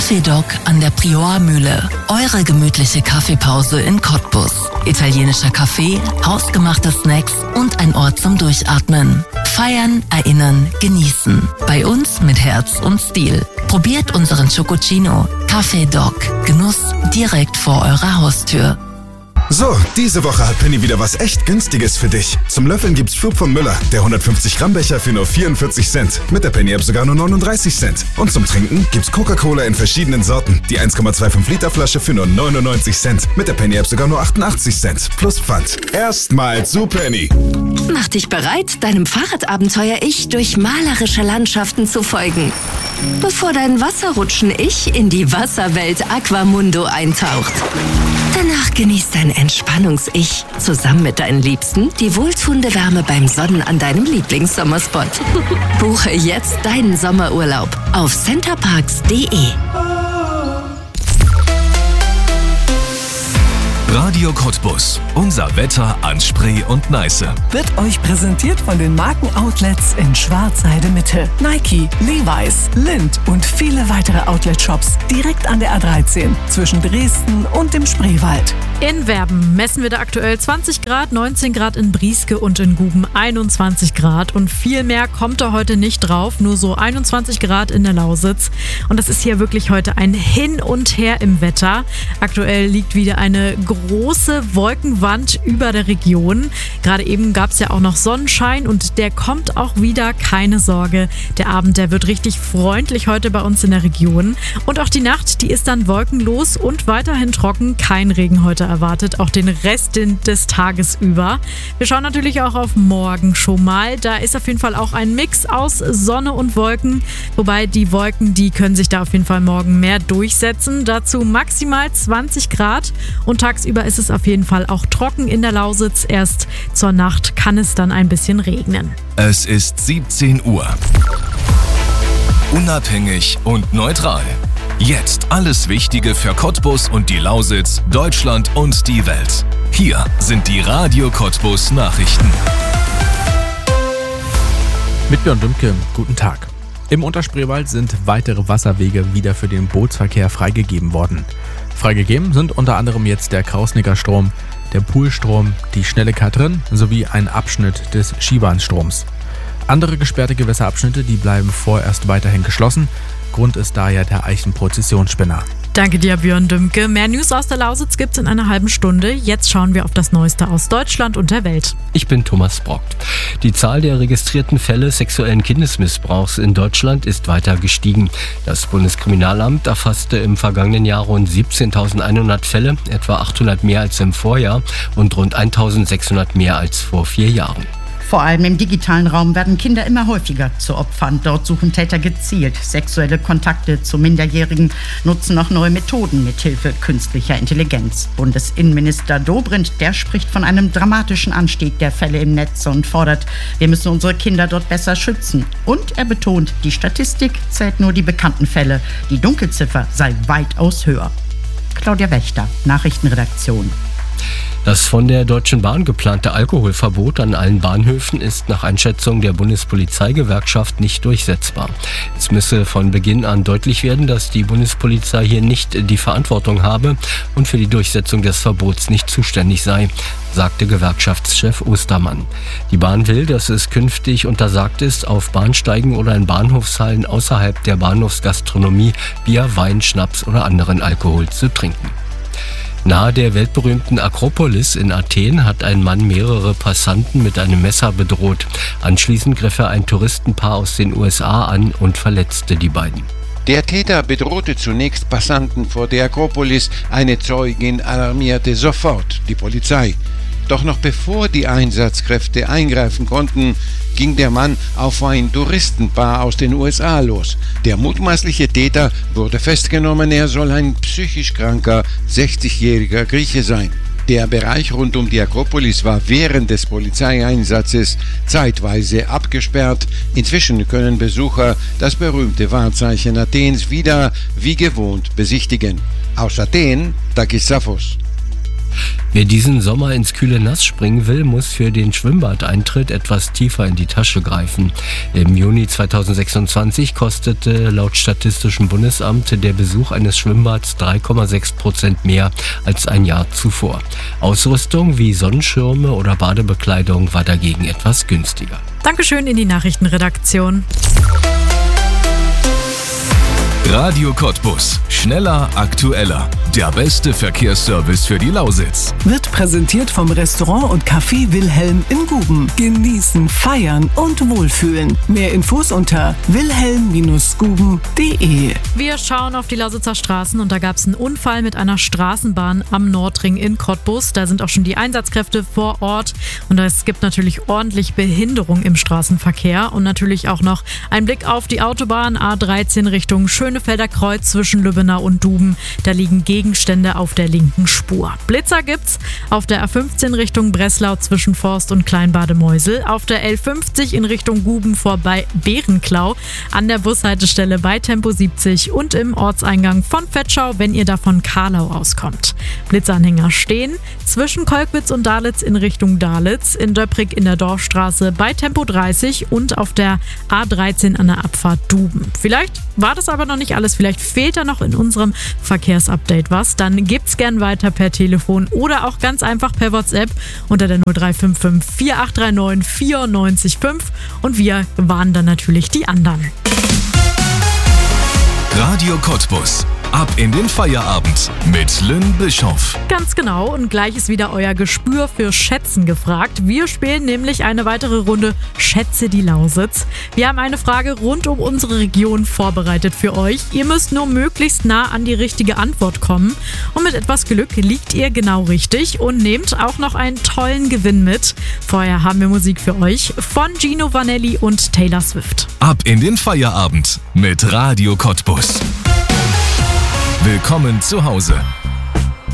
Café Doc an der Prioa-Mühle. Eure gemütliche Kaffeepause in Cottbus. Italienischer Kaffee, hausgemachte Snacks und ein Ort zum Durchatmen. Feiern, erinnern, genießen. Bei uns mit Herz und Stil. Probiert unseren Chococino. Café Doc. Genuss direkt vor eurer Haustür. So, diese Woche hat Penny wieder was echt Günstiges für dich. Zum Löffeln gibt's Flug von Müller, der 150 Gramm Becher für nur 44 Cent. Mit der Penny-App sogar nur 39 Cent. Und zum Trinken gibt's Coca-Cola in verschiedenen Sorten. Die 1,25 Liter Flasche für nur 99 Cent. Mit der Penny-App sogar nur 88 Cent. Plus Pfand. Erstmal zu Penny. Mach dich bereit, deinem Fahrradabenteuer-Ich durch malerische Landschaften zu folgen. Bevor dein Wasserrutschen-Ich in die Wasserwelt Aquamundo eintaucht. Danach genießt dein Entspannungs-Ich zusammen mit deinen Liebsten die wohltuende Wärme beim Sonnen an deinem Lieblingssommerspot. Buche jetzt deinen Sommerurlaub auf centerparks.de. Radio Cottbus. Unser Wetter an Spree und Neiße. Wird euch präsentiert von den Markenoutlets in Schwarzheide Mitte. Nike, Levi's, Lindt und viele weitere Outlet-Shops direkt an der A13 zwischen Dresden und dem Spreewald. In Werben messen wir da aktuell 20 Grad, 19 Grad in Brieske und in Guben 21 Grad. Und viel mehr kommt da heute nicht drauf, nur so 21 Grad in der Lausitz. Und das ist hier wirklich heute ein Hin und Her im Wetter. Aktuell liegt wieder eine große Wolkenwand über der Region. Gerade eben gab es ja auch noch Sonnenschein und der kommt auch wieder, keine Sorge. Der Abend, der wird richtig freundlich heute bei uns in der Region. Und auch die Nacht, die ist dann wolkenlos und weiterhin trocken. Kein Regen heute erwartet, auch den Rest des Tages über. Wir schauen natürlich auch auf morgen schon mal. Da ist auf jeden Fall auch ein Mix aus Sonne und Wolken. Wobei die Wolken, die können sich da auf jeden Fall morgen mehr durchsetzen. Dazu maximal 20 Grad und tagsüber ist es auf jeden Fall auch trocken in der Lausitz. Erst zur Nacht kann es dann ein bisschen regnen. Es ist 17 Uhr. Unabhängig und neutral. Jetzt alles Wichtige für Cottbus und die Lausitz, Deutschland und die Welt. Hier sind die Radio Cottbus Nachrichten. Mit Björn Dümke, guten Tag. Im Unterspreewald sind weitere Wasserwege wieder für den Bootsverkehr freigegeben worden. Freigegeben sind unter anderem jetzt der Krausnicker Strom, der Poolstrom, die Schnelle Katrin sowie ein Abschnitt des Schiebahnstroms. Andere gesperrte Gewässerabschnitte, die bleiben vorerst weiterhin geschlossen. Grund ist daher der Eichenprozessionsspinner. Danke dir, Björn Dümke. Mehr News aus der Lausitz gibt's in einer halben Stunde. Jetzt schauen wir auf das Neueste aus Deutschland und der Welt. Ich bin Thomas Brock. Die Zahl der registrierten Fälle sexuellen Kindesmissbrauchs in Deutschland ist weiter gestiegen. Das Bundeskriminalamt erfasste im vergangenen Jahr rund 17.100 Fälle, etwa 800 mehr als im Vorjahr und rund 1.600 mehr als vor 4 Jahren. Vor allem im digitalen Raum werden Kinder immer häufiger zu Opfern. Dort suchen Täter gezielt sexuelle Kontakte zu Minderjährigen, nutzen auch neue Methoden mithilfe künstlicher Intelligenz. Bundesinnenminister Dobrindt, der spricht von einem dramatischen Anstieg der Fälle im Netz und fordert, wir müssen unsere Kinder dort besser schützen. Und er betont, die Statistik zählt nur die bekannten Fälle. Die Dunkelziffer sei weitaus höher. Claudia Wächter, Nachrichtenredaktion. Das von der Deutschen Bahn geplante Alkoholverbot an allen Bahnhöfen ist nach Einschätzung der Bundespolizeigewerkschaft nicht durchsetzbar. Es müsse von Beginn an deutlich werden, dass die Bundespolizei hier nicht die Verantwortung habe und für die Durchsetzung des Verbots nicht zuständig sei, sagte Gewerkschaftschef Ostermann. Die Bahn will, dass es künftig untersagt ist, auf Bahnsteigen oder in Bahnhofshallen außerhalb der Bahnhofsgastronomie Bier, Wein, Schnaps oder anderen Alkohol zu trinken. Nahe der weltberühmten Akropolis in Athen hat ein Mann mehrere Passanten mit einem Messer bedroht. Anschließend griff er ein Touristenpaar aus den USA an und verletzte die beiden. Der Täter bedrohte zunächst Passanten vor der Akropolis. Eine Zeugin alarmierte sofort die Polizei. Doch noch bevor die Einsatzkräfte eingreifen konnten, ging der Mann auf ein Touristenpaar aus den USA los. Der mutmaßliche Täter wurde festgenommen. Er soll ein psychisch kranker 60-jähriger Grieche sein. Der Bereich rund um die Akropolis war während des Polizeieinsatzes zeitweise abgesperrt. Inzwischen können Besucher das berühmte Wahrzeichen Athens wieder wie gewohnt besichtigen. Aus Athen, Takis Safos. Wer diesen Sommer ins kühle Nass springen will, muss für den Schwimmbadeintritt etwas tiefer in die Tasche greifen. Im Juni 2026 kostete laut Statistischem Bundesamt der Besuch eines Schwimmbads 3,6% mehr als ein Jahr zuvor. Ausrüstung wie Sonnenschirme oder Badebekleidung war dagegen etwas günstiger. Dankeschön in die Nachrichtenredaktion. Radio Cottbus. Schneller, aktueller. Der beste Verkehrsservice für die Lausitz. Wird präsentiert vom Restaurant und Café Wilhelm in Guben. Genießen, feiern und wohlfühlen. Mehr Infos unter wilhelm-guben.de. Wir schauen auf die Lausitzer Straßen und da gab es einen Unfall mit einer Straßenbahn am Nordring in Cottbus. Da sind auch schon die Einsatzkräfte vor Ort und es gibt natürlich ordentlich Behinderung im Straßenverkehr und natürlich auch noch ein Blick auf die Autobahn A13 Richtung Schönefelder Kreuz zwischen Lübbenau und Duben. Da liegen Gegenstände auf der linken Spur. Blitzer gibt's auf der A15 Richtung Breslau zwischen Forst und Kleinbademeusel, auf der L50 in Richtung Guben vorbei Bärenklau, an der Bushaltestelle bei Tempo 70 und im Ortseingang von Vetschau, wenn ihr da von Karlau auskommt. Blitzanhänger stehen zwischen Kolkwitz und Dalitz in Richtung Dalitz, in Döprig in der Dorfstraße bei Tempo 30 und auf der A13 an der Abfahrt Duben. Vielleicht war das aber noch nicht alles, vielleicht fehlt da noch in unserem Verkehrsupdate was, dann gibt's gern weiter per Telefon oder auch ganz einfach per WhatsApp unter der 0355 4839 94 und wir warnen dann natürlich die anderen. Radio Cottbus. Ab in den Feierabend mit Lynn Bischoff. Ganz genau, und gleich ist wieder euer Gespür für Schätzen gefragt. Wir spielen nämlich eine weitere Runde Schätze die Lausitz. Wir haben eine Frage rund um unsere Region vorbereitet für euch. Ihr müsst nur möglichst nah an die richtige Antwort kommen. Und mit etwas Glück liegt ihr genau richtig und nehmt auch noch einen tollen Gewinn mit. Vorher haben wir Musik für euch von Gino Vanelli und Taylor Swift. Ab in den Feierabend mit Radio Cottbus. Willkommen zu Hause.